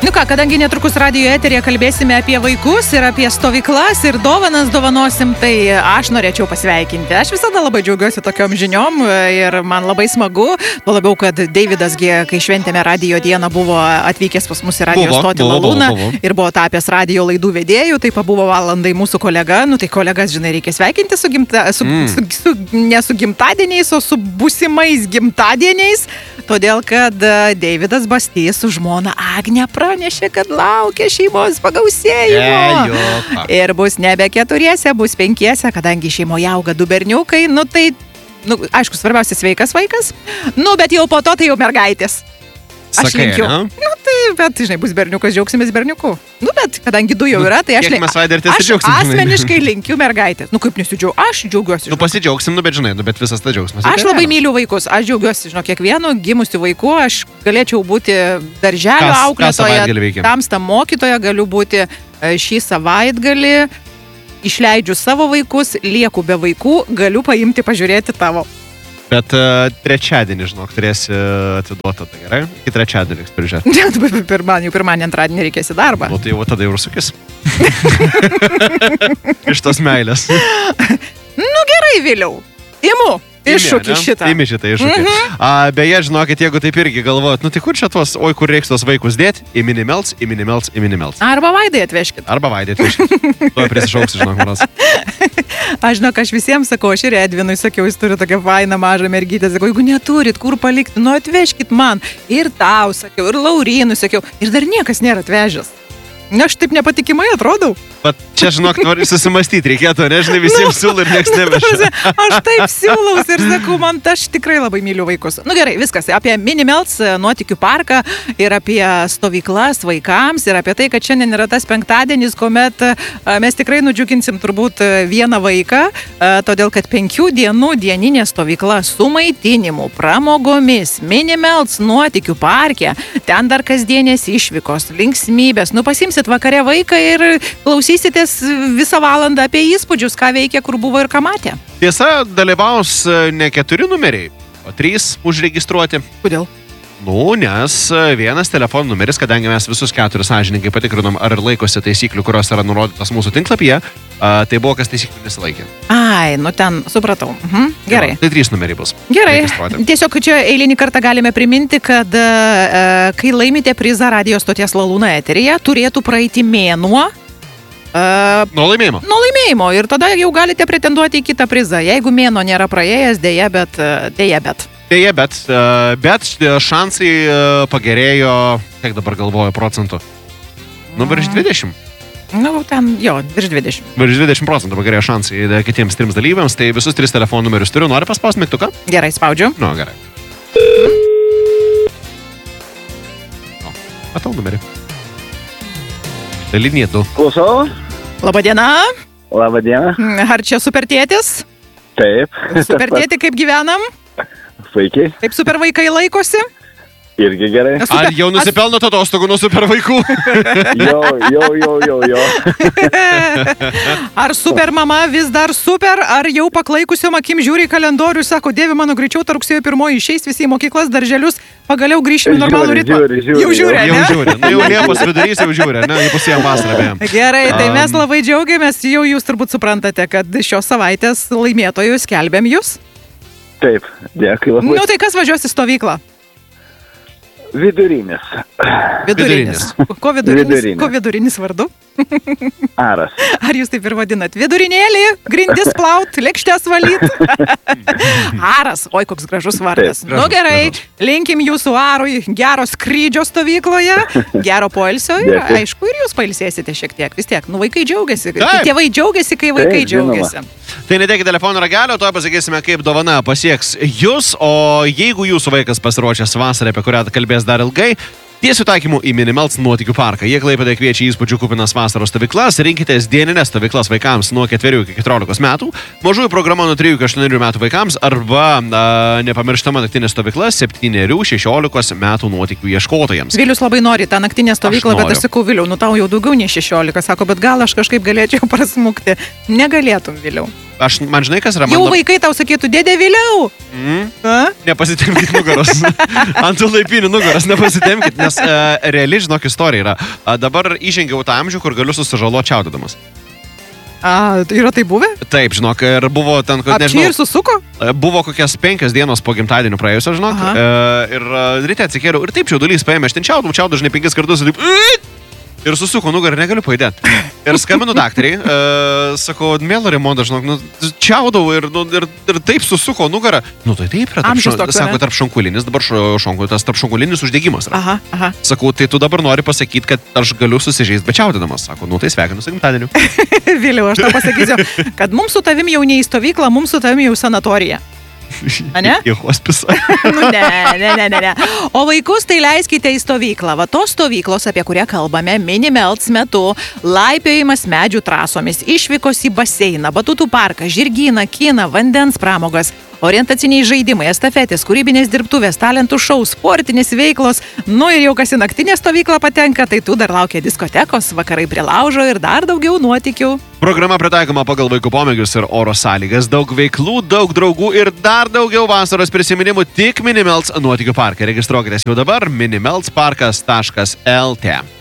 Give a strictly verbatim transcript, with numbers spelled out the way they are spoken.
Nu ką, kadangi netrukus radijo eteryje kalbėsime apie vaikus ir apie stovyklas ir dovanas dovanosim, tai aš norėčiau pasveikinti. Aš visada labai džiaugiuosi tokiom žiniom ir man labai smagu. Tuo labiau, kad Deividas, kai šventėme radijo dieną, buvo atvykęs pas mus į radijo buvo, stotį buvo, Lalūną buvo, buvo. ir buvo tapęs radijo laidų vedėjų. Tai pabuvo valandai mūsų kolega. Nu tai kolegas, žinai, reikia sveikinti su, gimta, su, mm. su, su ne su gimtadieniais, o su būsimais gimtadieniais. Todėl, kad Deividas Bastys su žmona Agne pranešė, kad laukia šeimos pagausėjimo. E, ir bus nebe keturiese, bus penkiese, kadangi šeimoje auga du berniukai. Nu tai, nu, aišku, svarbiausia sveikas vaikas. Nu, bet jau po to tai jau mergaitės. Aš Sakai, linkiu. ne? Nu tai, bet, žinai, bus berniukas, džiaugsimės berniuku. Nu, bet, kadangi du jau yra, tai aš, Kiek mes Vaida ir aš pasidžiaugsim, žinai. asmeniškai linkiu mergaitės. Nu, kaip nesidžiaugiu, aš džiaugiuosi. Nu pasidžiaugsim, nu bet žinai, nu bet visas ta džiaugsmas. Aš labai myliu vaikus, aš džiaugiuosi, žinau, kiekvienu gimusiu vaiku, aš galėčiau būti darželio Kas- ką auklėtoja, savaitgalį veikia? tamsta mokytoja, galiu būti e, šį savaitgalį, išleidžiu savo vaikus, lieku be vaikų, galiu paimti, pažiūrėti tavo. Bet uh, trečiadienį, žinok, turėsi atiduotą, tai gerai? Iki trečiadienį reiks prižiūrėti. Pirmanį, pirmanį, antradienį reikės į darbą. Nu tai jau tada jau ir sukis. Iš tos meilės. Nu gerai, Viliau, imu. Iššūkį šitą. Imi šitą iššūkį. Mhm. A, beje, žinokit, jeigu taip irgi galvojat, nu tai kur čia tuos, oi, kur reiks tuos vaikus dėti, į minimelts, į minimelts, į minimelts. Arba Vaidai atvežkit. Arba Vaidai atvežkit. Tuo prisišauksiu, žinok, manas. Aš žinok, aš visiems sakau, aš ir Edvinui sakiau, jis turi tokią fainą mažą mergytę, sakau, jeigu neturit, kur palikti, nu atvežkit man. Ir tau sakiau, ir Laurynui sakiau, ir dar niekas nėra atvežęs. Na, aš taip nepatikimai atrodau. Bet čia, žinok, nori susimastyti, reikėtų, nežinai, visiems siūlau ir nieks neveža. Aš taip siūlaus ir sakau, man aš tikrai labai myliu vaikus. Nu gerai, viskas. Apie Minimelts nuotykių parką ir apie stovyklas vaikams ir apie tai, kad šiandien yra tas penktadienis, kuomet mes tikrai nudžiuginsim turbūt vieną vaiką, todėl kad penkių dienų dieninė stovykla su maitinimu, pramogomis, Minimelts nuotykių parke, ten dar kasdienės išvykos, linksmybės. Nu pasimsit vakare vaiką ir klausysitės visą valandą apie įspūdžius, ką veikia, kur buvo ir ką matė. Tiesa, dalyvaus ne keturi numeriai, o trys užregistruoti. Kodėl? Nu, nes vienas telefonų numeris, kadangi mes visus keturis sąžininkai patikrinom, ar laikosi taisyklių, kurios yra nurodytos mūsų tinklapyje, a, tai buvo, kas taisyklių nesilaikė. Ai, nu ten supratau. Mhm. Gerai. Jo, tai trys numeriai bus. Gerai. Registruoti. Tiesiog čia eilinį kartą galime priminti, kad e, kai laimite prizą radio stoties Lalūna eteryje, turėtų praeiti mėnuo. E, Nuo laimėjimo. Nuo laimėjimo ir tada jau galite pretenduoti į kitą prizą. Jeigu mėnuo nėra praėjęs, dėja, bet dėja, bet. Dėja, bet, bet šansai pagerėjo, kiek dabar galvoju, procentų. Nu, virš dvidešimt. Nu, ten, jo, virš dvidešimt. Virš dvidešimt procentų pagerėjo šansai kitiems trims dalyviams, tai visus tris telefonų numerius turiu. Nori paspausti mygtuką? Gerai, spaudžiu. Nu, gerai. O, matau numerį. Tai linija du. Klausau. Labadiena. Labadiena. Ar čia supertėtis? Taip. Supertėti, kaip gyvenam? Puikiai. Kaip super vaikai laikosi? Irgi gerai. Super, Ar jau nusipelnot atostogų nuo super vaikų? Jo, jo, jo, jo, jo. Ar super mama vis dar super, ar jau paklaikusiom akim žiūri į kalendorių, sako, Dieve mano, greičiau ta rugsėjo pirmoji išeis visi į mokyklas, darželius, pagaliau grįšim į normalų Žiūri, ritmą. žiūri, žiūri, Jau žiūri, Jau ne? žiūri. Nu, jau Liepos vidurys jau žiūri, ne? Jau pusėm vasarą bejem. Gerai, tai Um. mes labai džiaugiamės, jau jūs turbūt suprantate, kad šios savaitės laimėtojus skelbėm jūs. Taip, dėkui labai. Nu tai kas važiuos į stovyklą? Vidurinis. Vidurinis. Ko vidurinis? Vidurinis. Ko vidurinis vardu? Aras. Ar jūs taip ir vadinat? Vidurinėlį, grindis plaut, lėkštės valyt. Aras, oi koks gražus vardas. Taip, Nu gražus, gerai, gražus. linkim jūsų Arui gero skrydžio stovykloje, gero poilsio ir Dėkui. aišku ir jūs pailsėsite šiek tiek. Vis tiek, nu vaikai džiaugiasi. Taip. Tėvai džiaugiasi, kai vaikai Taip, žinoma. džiaugiasi. Tai nedėkite telefono ragelio, to pasakysime, kaip dovana pasieks jūs, o jeigu jūsų vaikas pasiruošęs vasarą, apie kurią kalbės dar ilgai, tiesių taikymų į Minimelts nuotykių parką. Jie Klaipėdoje kviečia į įspūdžių kupinas vasaros stovyklas, rinkitės dienines stovyklas vaikams nuo ketverių iki keturiolikos metų, mažųjų programa nuo trijų iki aštuonerių metų vaikams arba a, nepamirštama naktinė stovykla septynerių šešiolikos metų nuotykių ieškotojams. Vilius labai nori tą naktinę stovyklą, Aš bet aš noriu. sakau, Viliau, nu tau jau daugiau nei šešiolika, sako, bet gal aš kažkaip galėčiau prasmukti. Negalėtum, Viliau. Aš, man žinai, kas yra man... Jau lab- vaikai tau sakytų, dėdė vėliau. Mm. A? Nepasitemkit nugaros. Ant tų laipinių nugaros nepasitemkit, nes uh, reali, žinok, istorija yra. Uh, dabar įžengiau tą amžių, kur galiu susižaloti čiaudydamas. A, yra tai buvę? Taip, žinok, ir buvo ten, kad Apči ir nežinau, susuko? e, buvo kokias penkias dienos po gimtadienio praėjusio, žinok, Aha. e, ir e, ryte atsikėliau ir taip čiaudulys paėmė, aš ten čiaudau, čiaudau, žinai, penkis kartus ir taip, ir susuko nugarą, negaliu pajudėti. Ir skambinu daktarį, e, sakau, mėlo remontą, žinok, nu, čiaudau ir, nu, ir, ir taip susuko nugarą. Nu, tai taip yra, tarp, Amžius šon, toks, sako, ane? tarp šonkulinis, dabar šonkulinis, tas tarp šonkulinis uždegimas yra. Aha, aha. Sakau, tai tu dabar nori pasakyti, kad aš galiu susižeisti be čiaudydamas. Sako, nu tai sveikinu su gimtadieniu. Vėliau aš tau pasakysiu, kad mums su tavim jau ne į stovyklą, mums su tavim jau sanatorija. Ane? Į hospisą. Nu, ne, ne, ne, ne, ne. O vaikus tai leiskite į stovyklą. Va tos stovyklos, apie kurią kalbame, mini-melts metu, laipiojimas medžių trasomis, išvykos į baseiną, batutų parką, žirgyną, kiną, vandens pramogas, orientaciniai žaidimai, estafetės, kūrybinės dirbtuvės, talentų šou, sportinės veiklos. Nu ir jau kas į naktinę stovyklą patenka, tai tu dar laukia diskotekos, vakarai prie laužo ir dar daugiau nuotykių. Programa pritaikoma pagal vaikų pomėgius ir oro sąlygas. Daug veiklų, daug draugų ir dar daugiau vasaros prisiminimų tik Minimelts nuotykių parke. Registruokitės jau dabar minimeltsparkas taškas lt.